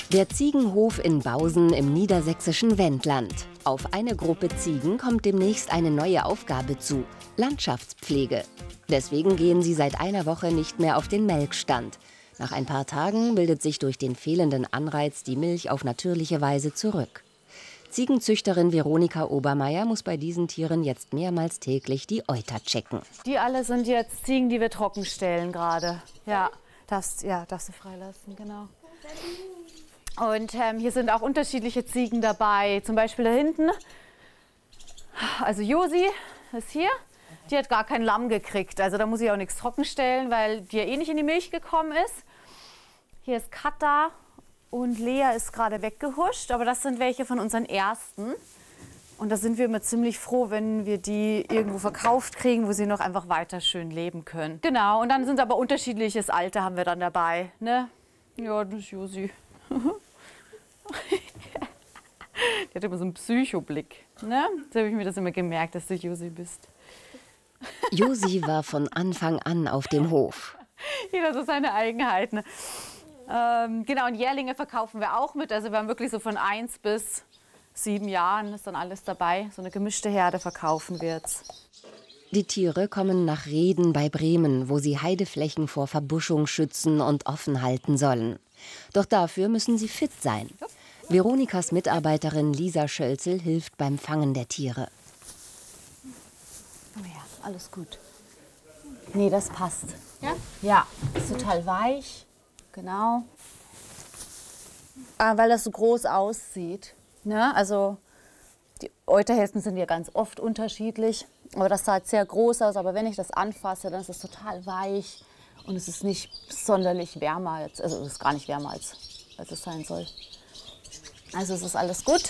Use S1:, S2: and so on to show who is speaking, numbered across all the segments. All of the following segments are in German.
S1: Der Ziegenhof in Bausen im niedersächsischen Wendland. Auf eine Gruppe Ziegen kommt demnächst eine neue Aufgabe zu: Landschaftspflege. Deswegen gehen sie seit einer Woche nicht mehr auf den Melkstand. Nach ein paar Tagen bildet sich durch den fehlenden Anreiz die Milch auf natürliche Weise zurück. Ziegenzüchterin Veronika Obermeier muss bei diesen Tieren jetzt mehrmals täglich die Euter checken.
S2: Die alle sind jetzt Ziegen, die wir trocken stellen gerade. Ja, darfst du freilassen, genau. Und hier sind auch unterschiedliche Ziegen dabei. Zum Beispiel da hinten, also Josi ist hier. Die hat gar kein Lamm gekriegt. Also da muss ich auch nichts trockenstellen, weil die ja eh nicht in die Milch gekommen ist. Hier ist Katha und Lea ist gerade weggehuscht. Aber das sind welche von unseren ersten. Und da sind wir immer ziemlich froh, wenn wir die irgendwo verkauft kriegen, wo sie noch einfach weiter schön leben können. Genau, und dann sind aber unterschiedliches Alter haben wir dann dabei. Ne? Ja, das ist Josi. Die hat immer so einen Psychoblick. Ne? So habe ich mir das immer gemerkt, dass du Josi bist.
S1: Josi war von Anfang an auf dem Hof.
S2: Jeder so seine Eigenheiten. Genau, und Jährlinge verkaufen wir auch mit. Also wir haben wirklich so von 1 bis 7 Jahren ist dann alles dabei. So eine gemischte Herde verkaufen wir jetzt.
S1: Die Tiere kommen nach Rheden bei Bremen, wo sie Heideflächen vor Verbuschung schützen und offen halten sollen. Doch dafür müssen sie fit sein. Veronikas Mitarbeiterin Lisa Schölzel hilft beim Fangen der Tiere.
S2: Oh ja, alles gut. Nee, das passt. Ja? Ja, ist total weich. Genau. Weil das so groß aussieht. Ne? Also die Euterhälften sind ja ganz oft unterschiedlich. Aber das sah jetzt sehr groß aus. Aber wenn ich das anfasse, dann ist es total weich. Und es ist nicht sonderlich wärmer. Also es ist gar nicht wärmer, als es sein soll. Also es ist alles gut.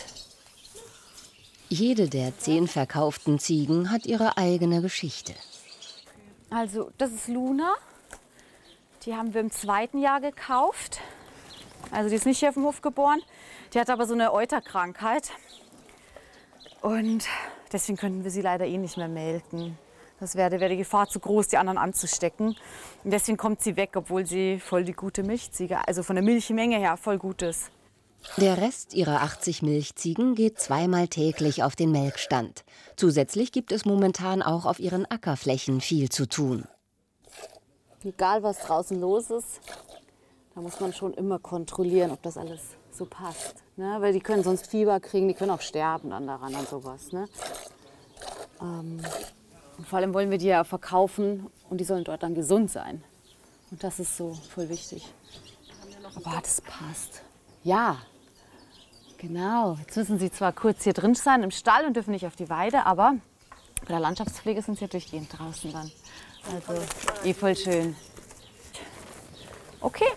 S1: Jede der 10 verkauften Ziegen hat ihre eigene Geschichte.
S2: Also das ist Luna. Die haben wir im 2. Jahr gekauft. Also die ist nicht hier auf dem Hof geboren. Die hat aber so eine Euterkrankheit. Und deswegen könnten wir sie leider eh nicht mehr melken. Das wäre die Gefahr zu groß, die anderen anzustecken. Und deswegen kommt sie weg, obwohl sie voll die gute Milchziege, also von der Milchmenge her voll gut ist.
S1: Der Rest ihrer 80 Milchziegen geht zweimal täglich auf den Melkstand. Zusätzlich gibt es momentan auch auf ihren Ackerflächen viel zu tun.
S2: Egal, was draußen los ist, da muss man schon immer kontrollieren, ob das alles so passt. Ne? Weil die können sonst Fieber kriegen, die können auch sterben dann daran und sowas. Ne? Und vor allem wollen wir die ja verkaufen und die sollen dort dann gesund sein. Und das ist so voll wichtig. Aber das passt. Ja, genau. Jetzt müssen sie zwar kurz hier drin sein im Stall und dürfen nicht auf die Weide, aber bei der Landschaftspflege sind sie ja durchgehend draußen dann. Also voll schön. Okay.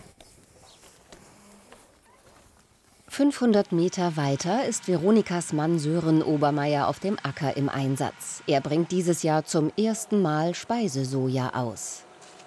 S1: 500 Meter weiter ist Veronikas Mann Sören Obermeier auf dem Acker im Einsatz. Er bringt dieses Jahr zum ersten Mal Speisesoja aus.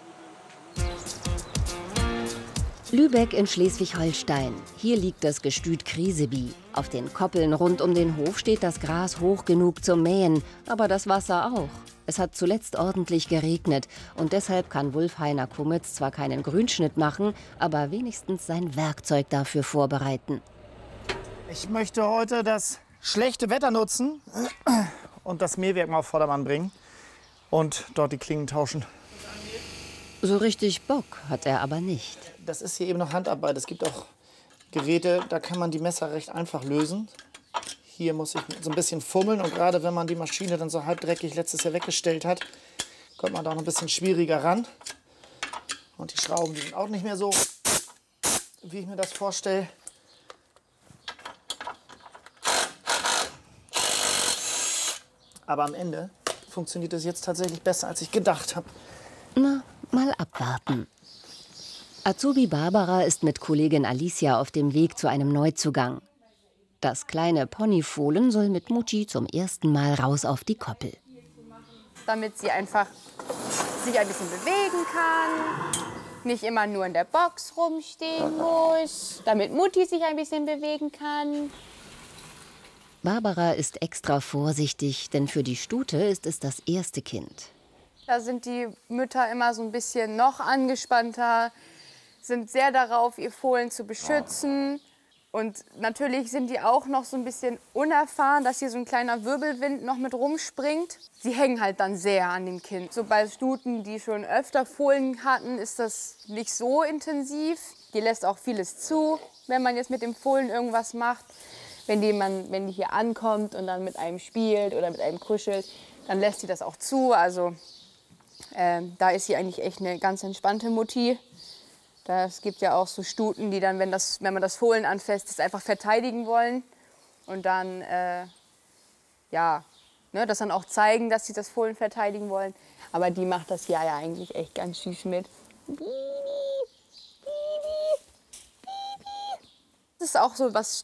S1: Lübeck in Schleswig-Holstein. Hier liegt das Gestüt Kriseby. Auf den Koppeln rund um den Hof steht das Gras hoch genug zum Mähen, aber das Wasser auch. Es hat zuletzt ordentlich geregnet und deshalb kann Wulf-Heiner Kummetz zwar keinen Grünschnitt machen, aber wenigstens sein Werkzeug dafür vorbereiten.
S3: Ich möchte heute das schlechte Wetter nutzen und das Mähwerk mal auf Vordermann bringen und dort die Klingen tauschen.
S1: So richtig Bock hat er aber nicht.
S3: Das ist hier eben noch Handarbeit. Es gibt auch Geräte, da kann man die Messer recht einfach lösen. Hier muss ich so ein bisschen fummeln und gerade wenn man die Maschine dann so halbdreckig letztes Jahr weggestellt hat, kommt man da noch ein bisschen schwieriger ran. Und die Schrauben, die sind auch nicht mehr so, wie ich mir das vorstelle. Aber am Ende funktioniert das jetzt tatsächlich besser, als ich gedacht habe.
S1: Na, mal abwarten. Azubi Barbara ist mit Kollegin Alicia auf dem Weg zu einem Neuzugang. Das kleine Ponyfohlen soll mit Mutti zum ersten Mal raus auf die Koppel.
S4: Damit sie einfach sich ein bisschen bewegen kann, nicht immer nur in der Box rumstehen muss, damit Mutti sich ein bisschen bewegen kann.
S1: Barbara ist extra vorsichtig, denn für die Stute ist es das erste Kind.
S4: Da sind die Mütter immer so ein bisschen noch angespannter, sind sehr darauf, ihr Fohlen zu beschützen. Und natürlich sind die auch noch so ein bisschen unerfahren, dass hier so ein kleiner Wirbelwind noch mit rumspringt. Sie hängen halt dann sehr an dem Kind. So bei Stuten, die schon öfter Fohlen hatten, ist das nicht so intensiv. Die lässt auch vieles zu, wenn man jetzt mit dem Fohlen irgendwas macht. Wenn die hier ankommt und dann mit einem spielt oder mit einem kuschelt, dann lässt sie das auch zu. Also da ist sie eigentlich echt eine ganz entspannte Mutti. Es gibt ja auch so Stuten, die dann, wenn man das Fohlen anfasst, das einfach verteidigen wollen. Und dann, das dann auch zeigen, dass sie das Fohlen verteidigen wollen. Aber die macht das ja eigentlich echt ganz süß mit. Das ist auch so was